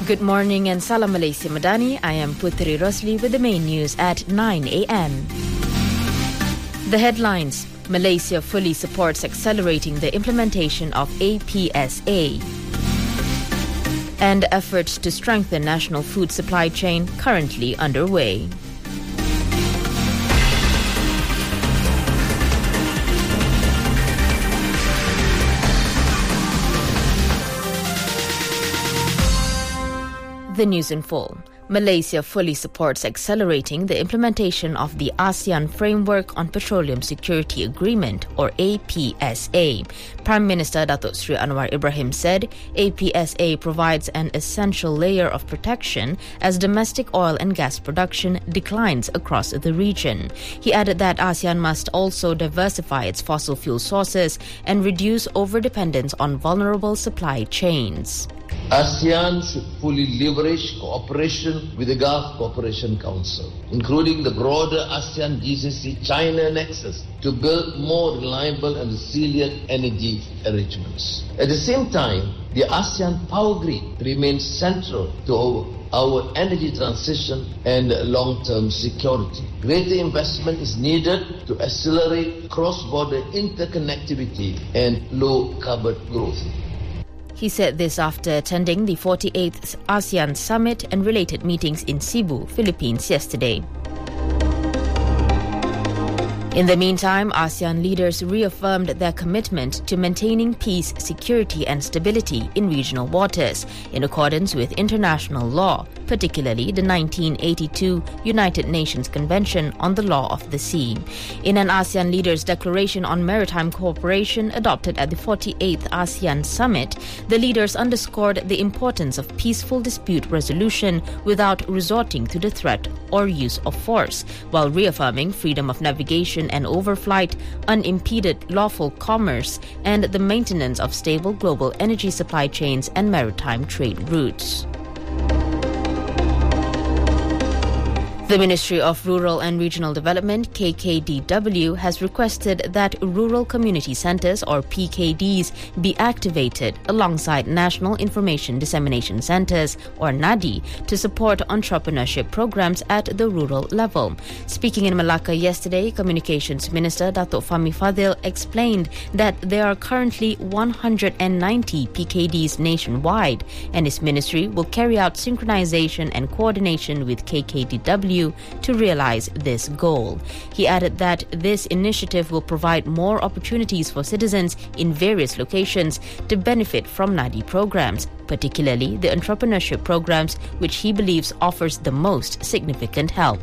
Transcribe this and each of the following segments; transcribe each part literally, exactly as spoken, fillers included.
Good morning and Salam Malaysia Madani. I am Putri Rosli with the main news at nine a.m. The headlines: Malaysia fully supports accelerating the implementation of A P S A. And efforts to strengthen national food supply chain currently underway. The news in full. Malaysia fully supports accelerating the implementation of the ASEAN Framework on Petroleum Security Agreement, or A P S A. Prime Minister Datuk Seri Anwar Ibrahim said A P S A provides an essential layer of protection as domestic oil and gas production declines across the region. He added that ASEAN must also diversify its fossil fuel sources and reduce overdependence on vulnerable supply chains. ASEAN should fully leverage cooperation with the Gulf Cooperation Council, including the broader ASEAN G C C-China nexus, to build more reliable and resilient energy arrangements. At the same time, the ASEAN Power Grid remains central to our, our energy transition and long-term security. Greater investment is needed to accelerate cross-border interconnectivity and low-carbon growth. He said this after attending the forty-eighth ASEAN Summit and related meetings in Cebu, Philippines yesterday. In the meantime, ASEAN leaders reaffirmed their commitment to maintaining peace, security and stability in regional waters in accordance with international law, particularly the nineteen eighty-two United Nations Convention on the Law of the Sea. In an ASEAN Leaders' Declaration on Maritime Cooperation adopted at the forty-eighth ASEAN Summit, the leaders underscored the importance of peaceful dispute resolution without resorting to the threat or use of force, while reaffirming freedom of navigation and overflight, unimpeded lawful commerce, and the maintenance of stable global energy supply chains and maritime trade routes. The Ministry of Rural and Regional Development, K K D W, has requested that rural community centres, or P K Ds, be activated alongside National Information Dissemination Centres, or NADI, to support entrepreneurship programs at the rural level. Speaking in Malacca yesterday, Communications Minister Datuk Fahmi Fadil explained that there are currently one hundred ninety P K Ds nationwide, and his ministry will carry out synchronization and coordination with K K D W to realize this goal. He added that this initiative will provide more opportunities for citizens in various locations to benefit from NADI programs, particularly the entrepreneurship programs, which he believes offers the most significant help.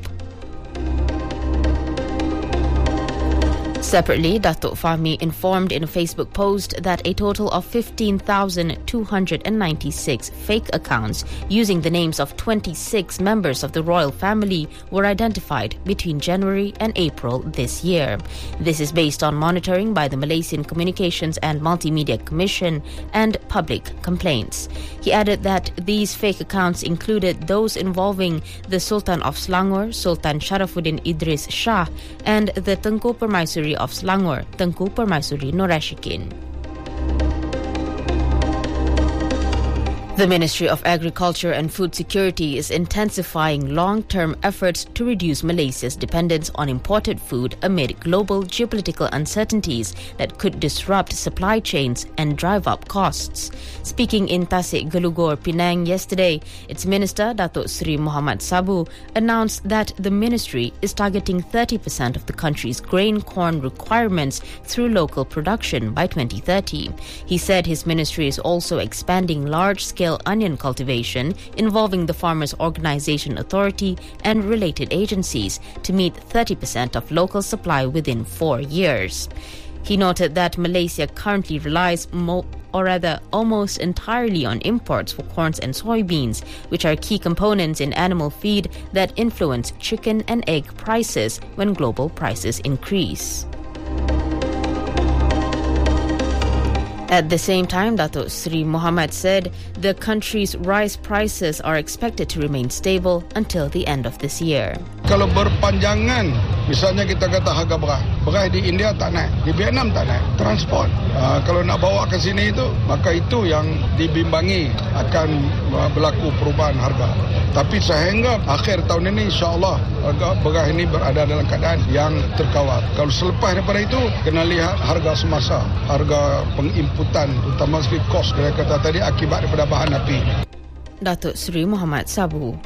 Separately, Datuk Fahmi informed in a Facebook post that a total of fifteen thousand two hundred ninety-six fake accounts using the names of twenty-six members of the royal family were identified between January and April this year. This is based on monitoring by the Malaysian Communications and Multimedia Commission and public complaints. He added that these fake accounts included those involving the Sultan of Selangor, Sultan Sharafuddin Idris Shah, and the Tengku Permaisuri of Selangor, Tengku Permaisuri Norashikin. The Ministry of Agriculture and Food Security is intensifying long-term efforts to reduce Malaysia's dependence on imported food amid global geopolitical uncertainties that could disrupt supply chains and drive up costs. Speaking in Tasik Gelugor, Penang yesterday, its Minister Datuk Seri Muhammad Sabu announced that the ministry is targeting thirty percent of the country's grain-corn requirements through local production by twenty thirty. He said his ministry is also expanding large-scale onion cultivation involving the Farmers Organisation Authority and related agencies to meet thirty percent of local supply within four years. He noted that Malaysia currently relies mo- or rather almost entirely on imports for corns and soybeans, which are key components in animal feed that influence chicken and egg prices when global prices increase. At the same time, Datuk Seri Muhammad said the country's rice prices are expected to remain stable until the end of this year. Kalau berpanjangan Misalnya kita kata harga beras. Beras di India tak naik, di Vietnam tak naik. Transport. Uh, kalau nak bawa ke sini itu, maka itu yang dibimbangi akan uh, berlaku perubahan harga. Tapi sehingga akhir tahun ini insya-Allah harga beras ini berada dalam keadaan yang terkawal. Kalau selepas daripada itu kena lihat harga semasa, harga penginputan utama sekali kos saya kata tadi akibat daripada bahan api. Datuk Seri Muhammad Sabu.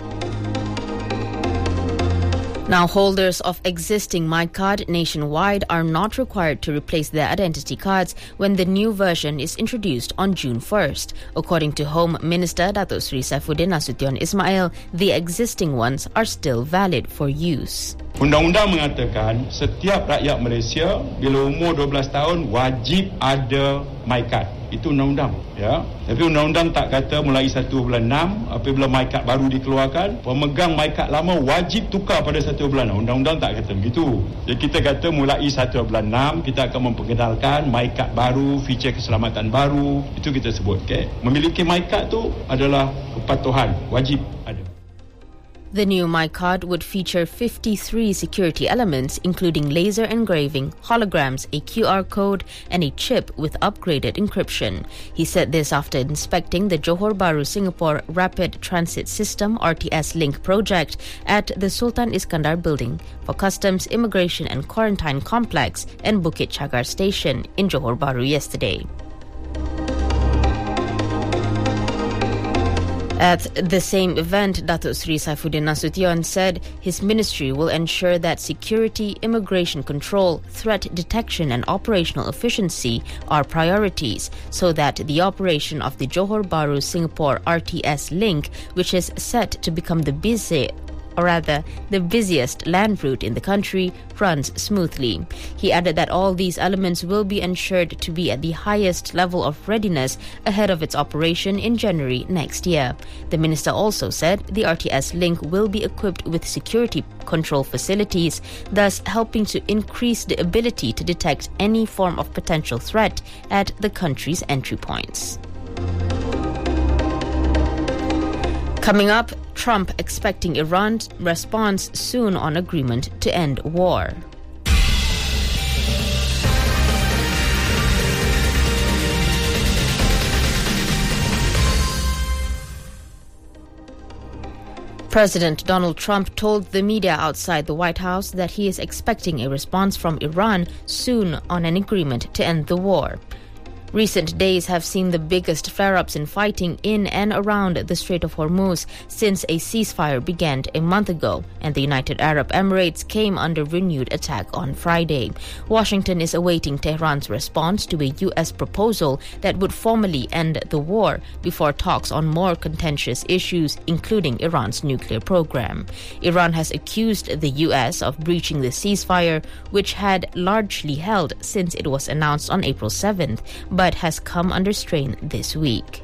Now, holders of existing MyCard nationwide are not required to replace their identity cards when the new version is introduced on June first. According to Home Minister Datuk Seri Saifuddin Nasution Ismail, the existing ones are still valid for use. Undang-undang mengatakan setiap rakyat Malaysia bila umur dua belas tahun wajib ada MyCard. Itu undang-undang, ya. Tapi undang-undang tak kata mulai satu bulan enam apabila MyCard baru dikeluarkan, pemegang MyCard lama wajib tukar pada satu bulan enam. Undang-undang tak kata begitu. Jadi kita kata mulai satu bulan enam kita akan memperkenalkan MyCard baru, feature keselamatan baru. Itu kita sebut, okey. Memiliki MyCard tu adalah kepatuhan, wajib ada. The new MyCard would feature fifty-three security elements, including laser engraving, holograms, a Q R code, and a chip with upgraded encryption. He said this after inspecting the Johor Bahru Singapore Rapid Transit System R T S Link project at the Sultan Iskandar Building for Customs, Immigration and Quarantine Complex and Bukit Chagar Station in Johor Bahru yesterday. At the same event, Datuk Seri Saifuddin Nasution said his ministry will ensure that security, immigration control, threat detection and operational efficiency are priorities so that the operation of the Johor Bahru Singapore R T S link, which is set to become the busy or rather the busiest land route in the country, runs smoothly. He added that all these elements will be ensured to be at the highest level of readiness ahead of its operation in January next year. The minister also said the R T S link will be equipped with security control facilities, thus helping to increase the ability to detect any form of potential threat at the country's entry points. Coming up, Trump expecting Iran's response soon on agreement to end war. President Donald Trump told the media outside the White House that he is expecting a response from Iran soon on an agreement to end the war. Recent days have seen the biggest flare-ups in fighting in and around the Strait of Hormuz since a ceasefire began a month ago, and the United Arab Emirates came under renewed attack on Friday. Washington is awaiting Tehran's response to a U S proposal that would formally end the war before talks on more contentious issues, including Iran's nuclear program. Iran has accused the U S of breaching the ceasefire, which had largely held since it was announced on April seventh, but has come under strain this week.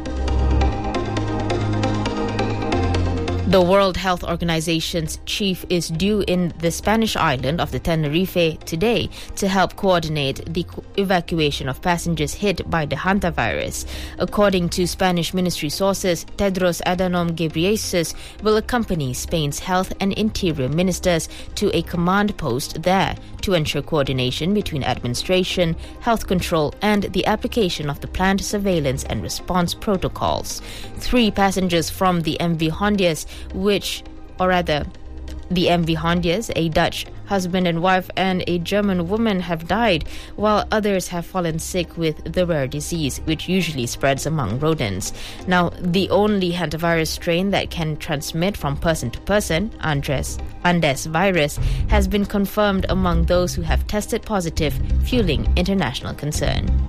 The World Health Organization's chief is due in the Spanish island of the Tenerife today to help coordinate the evacuation of passengers hit by the hantavirus. According to Spanish ministry sources, Tedros Adhanom Ghebreyesus will accompany Spain's health and interior ministers to a command post there to ensure coordination between administration, health control, and the application of the planned surveillance and response protocols. Three passengers from the M V Hondias, which, or rather, the M V Hondias, a Dutch husband and wife and a German woman, have died, while others have fallen sick with the rare disease, which usually spreads among rodents. Now, the only hantavirus strain that can transmit from person to person, Andes, Andes virus, has been confirmed among those who have tested positive, fueling international concern.